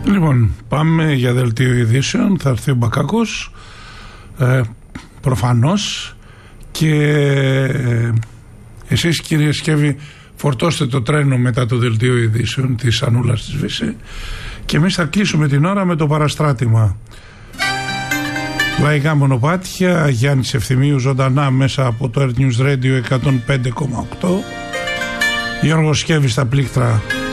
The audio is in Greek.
Λοιπόν, πάμε για δελτίο ειδήσεων. Θα έρθει ο Μπακάκος, προφανώς, και εσείς, κύριε Σκεύη, φορτώστε το τρένο μετά το δελτίο ειδήσεων της Ανούλας της Βύση και εμείς θα κλείσουμε την ώρα με το παραστράτημα. Λαϊκά μονοπάτια, Γιάννης Ευθυμίου ζωντανά μέσα από το Earth News Radio 105,8. Γιώργος Σκεύης στα πλήκτρα